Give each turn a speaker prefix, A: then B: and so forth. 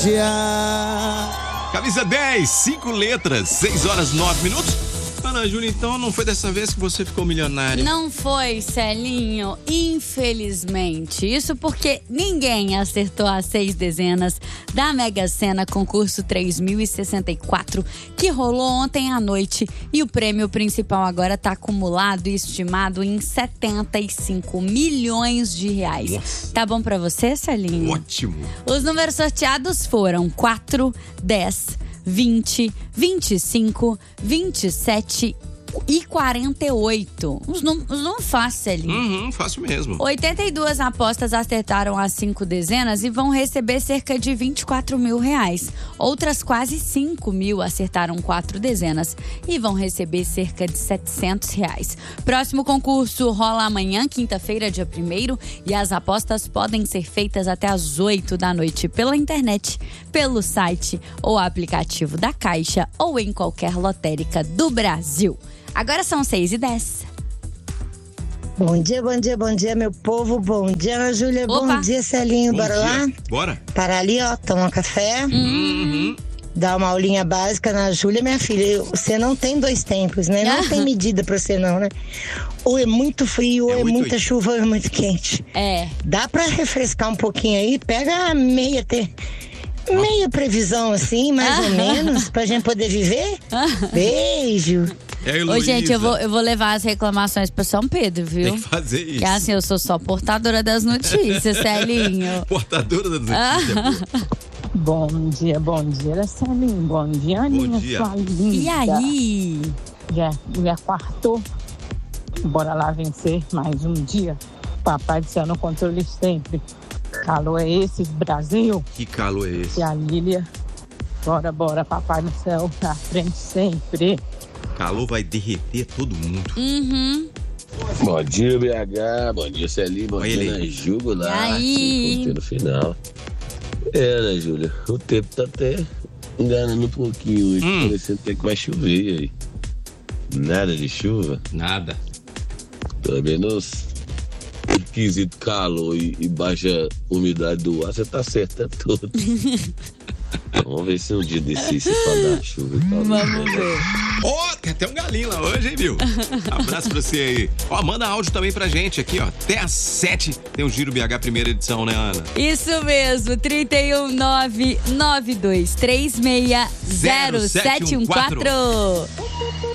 A: Camisa 10, 5 letras, 6 horas 9 minutos. Ana Júlia, então não foi dessa vez que você ficou milionária?
B: Não foi, Celinho, infelizmente. Isso porque ninguém acertou as 6 dezenas da Mega Sena concurso 3064, que rolou ontem à noite. E o prêmio principal agora está acumulado e estimado em 75 milhões de reais.
A: Nossa.
B: Tá bom pra você, Celinho?
A: Ótimo.
B: Os números sorteados foram 4, 10, 20, 25, 27 e 48. Os números fáceis, Celinho.
A: Fácil mesmo.
B: 82 apostas acertaram as 5 dezenas e vão receber cerca de 24 mil reais. Outras quase 5 mil acertaram 4 dezenas e vão receber cerca de 700 reais. Próximo concurso rola amanhã, quinta-feira, dia 1º, e as apostas podem ser feitas até às 8 da noite pela internet, pelo site ou aplicativo da Caixa ou em qualquer lotérica do Brasil. Agora são 6h10.
C: Bom dia, meu povo. Bom dia, Ana Júlia. Bom dia, Celinho. Bora lá?
A: Bora.
C: Para ali, ó, tomar um café. Dar uma aulinha básica na Júlia, minha filha. Você não tem 2 tempos, né? Não tem medida pra você não, né? Ou é muito frio, ou é muita chuva, ou é muito quente. Dá pra refrescar um pouquinho aí? Pega a meia previsão assim, mais ou menos, pra gente poder viver. Beijo.
B: Ô, gente, eu vou levar as reclamações pra São Pedro, viu?
A: Tem que fazer isso.
B: Que assim, eu sou só portadora das notícias, Celinho.
A: Portadora das notícias.
D: Bom dia, Celinho. Bom dia, Aninha, sua linda.
B: E aí?
D: Já quartou. Bora lá vencer mais um dia. Papai do céu no controle sempre. Calor é esse, Brasil?
A: Que calor é esse?
D: E a Lília. Bora, papai do céu, na frente sempre.
A: Calor vai derreter todo mundo.
E: Bom dia, BH. Bom dia, Celinho. Bom dia, Ana Júlia.
B: E aí?
E: No final. Ana Júlia, o tempo tá até enganando um pouquinho hoje. Parecendo que vai chover aí. Nada de chuva?
A: Nada.
E: Pelo menos o quesito calor e baixa umidade do ar, você tá certo, é tudo. Vamos ver se um dia desse se falar chuva e tal.
B: Vamos ver.
A: Tem até um galinho lá hoje, hein, viu? Abraço pra você aí. Manda áudio também pra gente aqui, ó. Até às 7 tem o Giro BH primeira edição, né, Ana?
B: Isso mesmo, 31992360714.